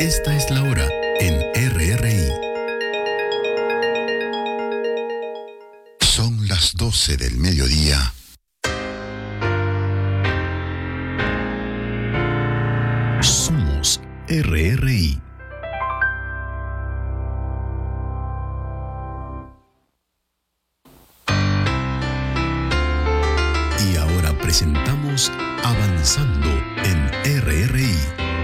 Esta es la hora en RRI. Son las 12 del mediodía. Somos RRI. Y ahora presentamos Avanzando en RRI.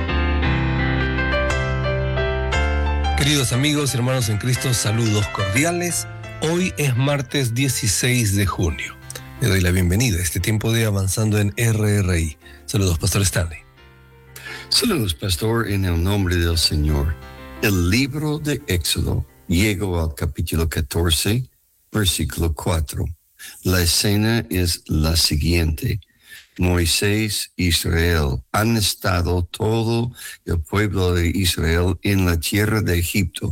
Queridos amigos y hermanos en Cristo, saludos cordiales. Hoy es martes 16 de junio. Le doy la bienvenida a este tiempo de Avanzando en RRI. Saludos, Pastor Stanley. Saludos, Pastor, en el nombre del Señor. El libro de Éxodo llegó al capítulo 14, versículo 4. La escena es la siguiente. Moisés e Israel han estado todo el pueblo de Israel en la tierra de Egipto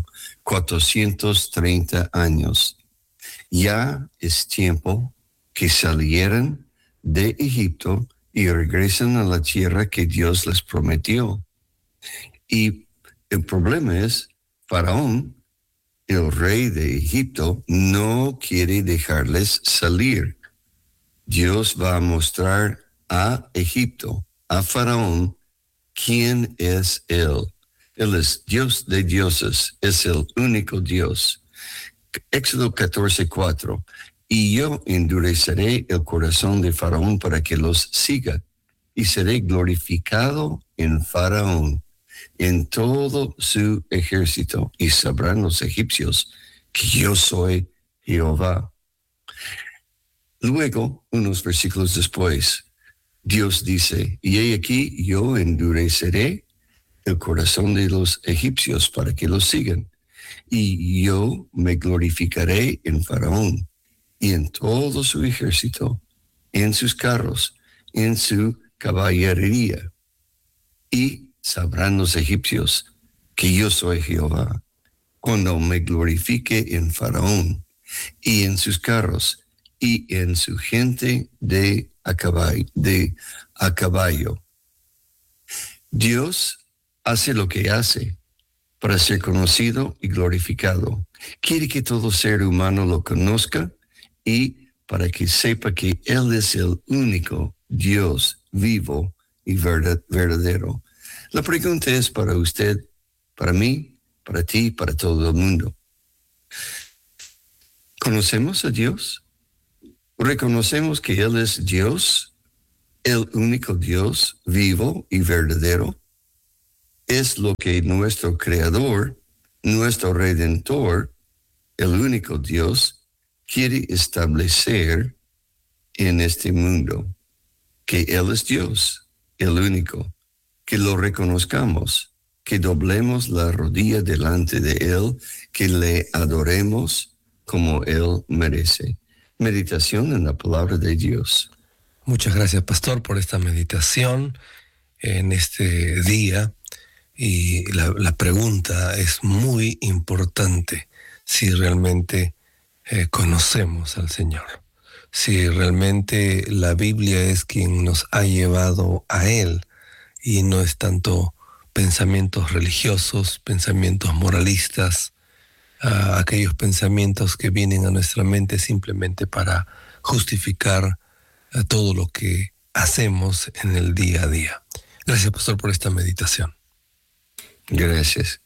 430 años. Ya es tiempo que salieran de Egipto y regresen a la tierra que Dios les prometió. Y el problema es, Faraón, el rey de Egipto, no quiere dejarles salir. Dios va a mostrar a Egipto, a Faraón, quién es Él. Él es Dios de dioses, es el único Dios. Éxodo 14:4. Y yo endureceré el corazón de Faraón para que los siga, y seré glorificado en Faraón, en todo su ejército, y sabrán los egipcios que yo soy Jehová. Luego, unos versículos después, Dios dice, y he aquí yo endureceré el corazón de los egipcios para que los sigan, y yo me glorificaré en Faraón y en todo su ejército, en sus carros, en su caballería, y sabrán los egipcios que yo soy Jehová, cuando me glorifique en Faraón y en sus carros y en su gente de a caballo. Dios hace lo que hace para ser conocido y glorificado. Quiere que todo ser humano lo conozca y para que sepa que Él es el único Dios vivo y verdadero. La pregunta es para usted, para mí, para ti, para todo el mundo. ¿Conocemos a Dios? ¿Reconocemos que Él es Dios, el único Dios vivo y verdadero? Es lo que nuestro Creador, nuestro Redentor, el único Dios, quiere establecer en este mundo. Que Él es Dios, el único. Que lo reconozcamos, que doblemos la rodilla delante de Él, que le adoremos como Él merece. Meditación en la palabra de Dios. Muchas gracias, Pastor, por esta meditación en este día. Y la pregunta es muy importante, si realmente conocemos al Señor, si realmente la Biblia es quien nos ha llevado a Él y no es tanto pensamientos religiosos, pensamientos moralistas, aquellos pensamientos que vienen a nuestra mente simplemente para justificar todo lo que hacemos en el día a día. Gracias, Pastor, por esta meditación. Gracias.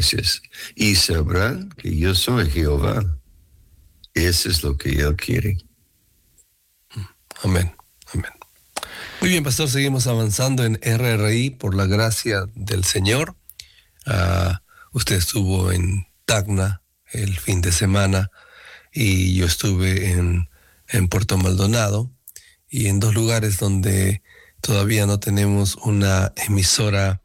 Y sabrán que yo soy Jehová. Eso es lo que Él quiere. Amén. Muy bien, Pastor, seguimos avanzando en RRI por la gracia del Señor. Usted estuvo en Tacna el fin de semana y yo estuve en Puerto Maldonado, y en dos lugares donde todavía no tenemos una emisora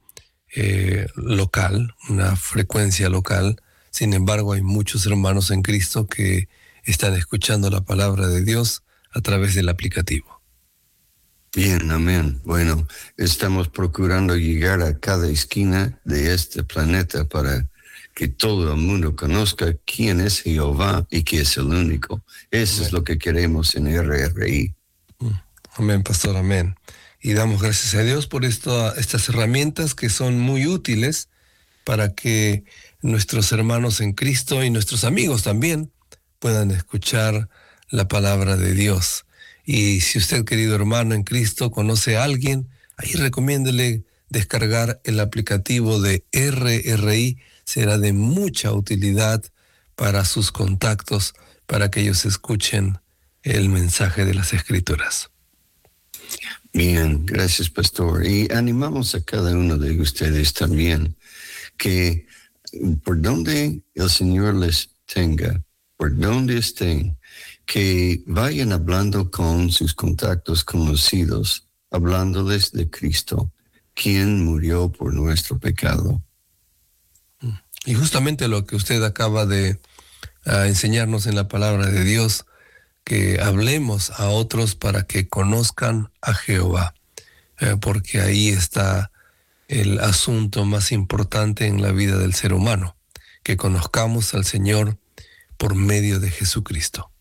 local, una frecuencia local. Sin embargo, hay muchos hermanos en Cristo que están escuchando la palabra de Dios a través del aplicativo. Bien, amén. Bueno, estamos procurando llegar a cada esquina de este planeta para que todo el mundo conozca quién es Jehová y que es el único. Eso amén. Es lo que queremos en RRI. Amén, Pastor, amén. Y damos gracias a Dios por estas herramientas que son muy útiles para que nuestros hermanos en Cristo y nuestros amigos también puedan escuchar la palabra de Dios. Y si usted, querido hermano en Cristo, conoce a alguien, ahí recomiéndele descargar el aplicativo de RRI. Será de mucha utilidad para sus contactos, para que ellos escuchen el mensaje de las Escrituras. Bien, gracias, pastor. Y animamos a cada uno de ustedes también que por donde el Señor les tenga, por donde estén, que vayan hablando con sus contactos conocidos, hablándoles de Cristo, quien murió por nuestro pecado. Y justamente lo que usted acaba de enseñarnos en la palabra de Dios, que hablemos a otros para que conozcan a Jehová, porque ahí está el asunto más importante en la vida del ser humano, que conozcamos al Señor por medio de Jesucristo.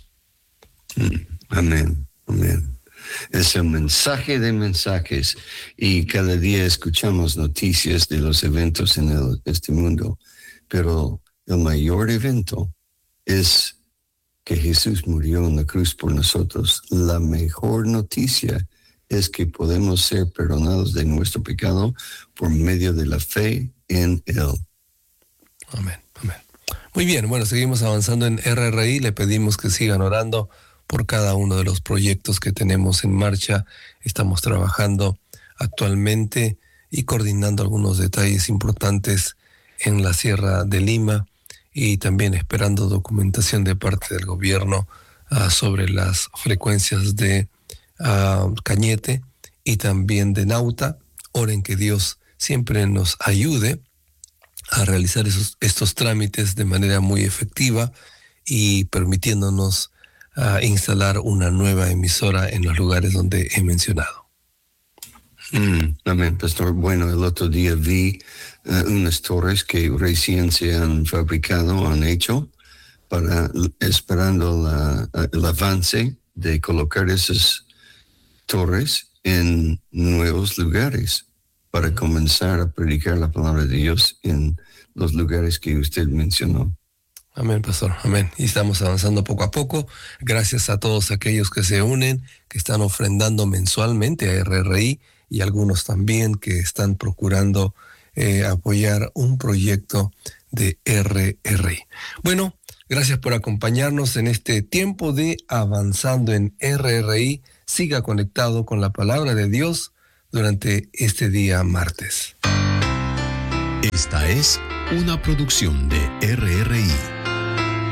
Amén, amén. Es el mensaje de mensajes y cada día escuchamos noticias de los eventos en este mundo, pero el mayor evento es que Jesús murió en la cruz por nosotros. La mejor noticia es que podemos ser perdonados de nuestro pecado por medio de la fe en Él. Amén, amén. Muy bien, bueno, seguimos avanzando en RRI. Le pedimos que sigan orando por cada uno de los proyectos que tenemos en marcha. Estamos trabajando actualmente y coordinando algunos detalles importantes en la Sierra de Lima y también esperando documentación de parte del gobierno sobre las frecuencias de Cañete y también de Nauta. Oren que Dios siempre nos ayude a realizar estos trámites de manera muy efectiva y permitiéndonos instalar una nueva emisora en los lugares donde he mencionado. Amén, pastor. Bueno, el otro día vi unas torres que recién se han fabricado, han hecho, esperando el avance de colocar esas torres en nuevos lugares para comenzar a predicar la palabra de Dios en los lugares que usted mencionó. Amén, pastor, amén. Y estamos avanzando poco a poco. Gracias a todos aquellos que se unen, que están ofrendando mensualmente a RRI y algunos también que están procurando apoyar un proyecto de RRI. Bueno, gracias por acompañarnos en este tiempo de Avanzando en RRI. Siga conectado con la palabra de Dios durante este día martes. Esta es una producción de RRI.